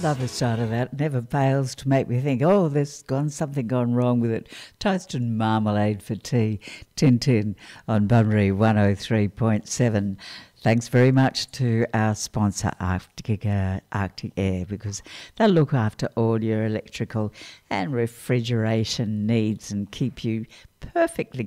love the start of that. It never fails to make me think, oh, there's something gone wrong with it. Toast and marmalade for tea. Tintin on Bunbury 103.7. Thanks very much to our sponsor, Arctic Air, because they'll look after all your electrical and refrigeration needs and keep you perfectly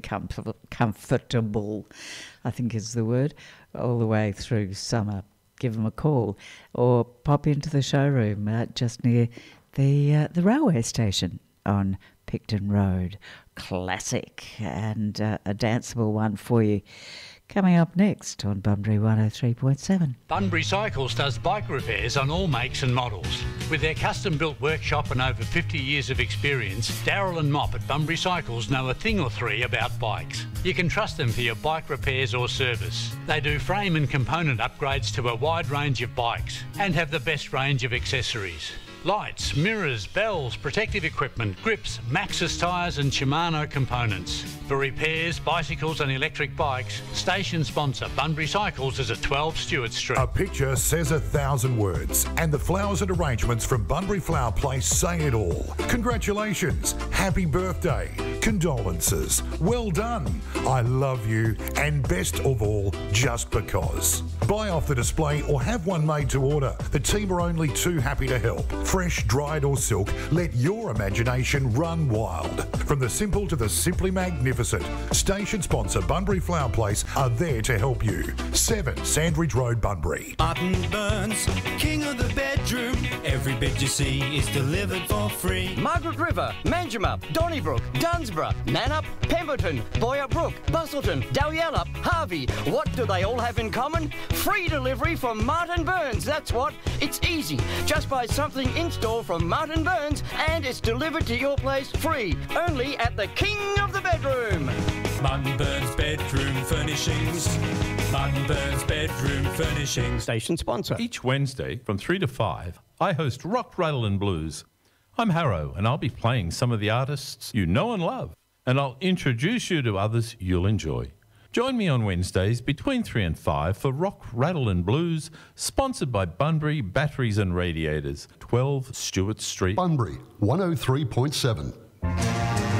comfortable, I think is the word, all the way through summer. Give them a call or pop into the showroom just near the railway station on Picton Road. Classic and a danceable one for you. Coming up next on Bunbury 103.7. Bunbury Cycles does bike repairs on all makes and models. With their custom-built workshop and over 50 years of experience, Daryl and Mop at Bunbury Cycles know a thing or three about bikes. You can trust them for your bike repairs or service. They do frame and component upgrades to a wide range of bikes and have the best range of accessories. Lights, mirrors, bells, protective equipment, grips, Maxxis tyres and Shimano components. For repairs, bicycles and electric bikes, station sponsor Bunbury Cycles is at 12 Stewart Street. A picture says 1,000 words, and the flowers and arrangements from Bunbury Flower Place say it all. Congratulations, happy birthday, condolences, well done, I love you, and best of all, just because. Buy off the display or have one made to order. The team are only too happy to help. Fresh, dried or silk, let your imagination run wild. From the simple to the simply magnificent, station sponsor Bunbury Flower Place are there to help you. 7 Sandridge Road, Bunbury. Martin Burns, king of the bedroom. Every bed you see is delivered for free. Margaret River, Manjimup, Donnybrook, Dunsborough, Nannup, Pemberton, Boyer Brook, Bustleton, Dalyalup, Harvey. What do they all have in common? Free delivery from Martin Burns, that's what. It's easy. Just buy something in store from Martin Burns and it's delivered to your place free. Only at the king of the bedroom. Martin Burns Bedroom Furnishings. Martin Burns Bedroom Furnishings. Station sponsor. Each Wednesday from 3 to 5, I host Rock, Rattle and Blues. I'm Harrow and I'll be playing some of the artists you know and love, and I'll introduce you to others you'll enjoy. Join me on Wednesdays between 3 and 5 for Rock, Rattle and Blues, sponsored by Bunbury Batteries and Radiators, 12 Stewart Street. Bunbury 103.7.